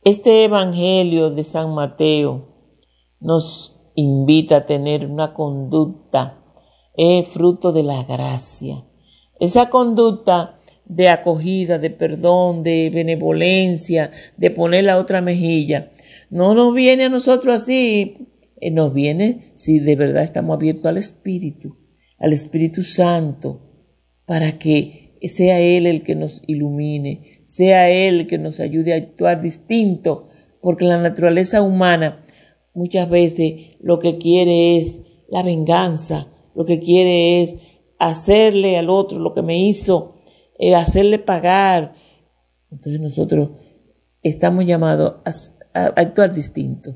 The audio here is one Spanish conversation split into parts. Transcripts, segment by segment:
Este Evangelio de San Mateo nos invita a tener una conducta fruto de la gracia. Esa conducta de acogida, de perdón, de benevolencia, de poner la otra mejilla. No nos viene a nosotros así, nos viene si de verdad estamos abiertos al Espíritu Santo, para que sea Él el que nos ilumine, sea Él el que nos ayude a actuar distinto, porque la naturaleza humana muchas veces lo que quiere es la venganza, lo que quiere es hacerle al otro lo que me hizo, hacerle pagar. Entonces nosotros estamos llamados a actuar distinto,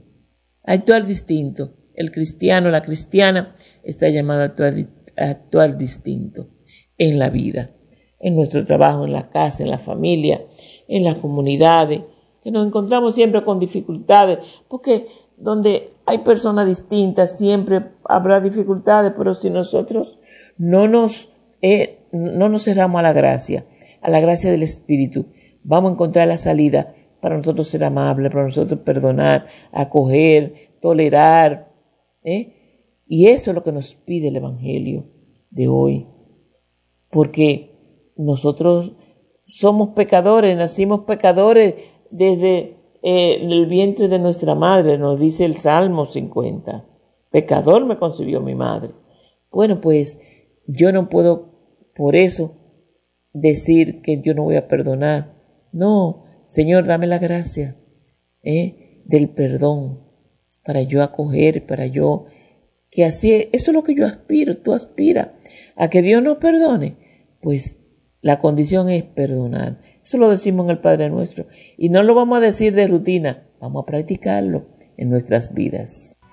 El cristiano, la cristiana está llamado a actuar distinto en la vida, en nuestro trabajo, en la casa, en la familia, en las comunidades, que nos encontramos siempre con dificultades, porque donde hay personas distintas siempre habrá dificultades, pero si nosotros no nos cerramos a la gracia del Espíritu, vamos a encontrar la salida para nosotros ser amables, para nosotros perdonar, acoger, tolerar. Y eso es lo que nos pide el Evangelio de hoy. Porque nosotros somos pecadores, nacimos pecadores desde el vientre de nuestra madre, nos dice el Salmo 50. Pecador me concibió mi madre. Bueno, pues yo no puedo por eso decir que yo no voy a perdonar. No, Señor, dame la gracia del perdón para yo acoger, para yo, que así, eso es lo que yo aspiro, tú aspiras a que Dios nos perdone. Pues la condición es perdonar. Eso lo decimos en el Padre Nuestro. Y no lo vamos a decir de rutina, vamos a practicarlo en nuestras vidas.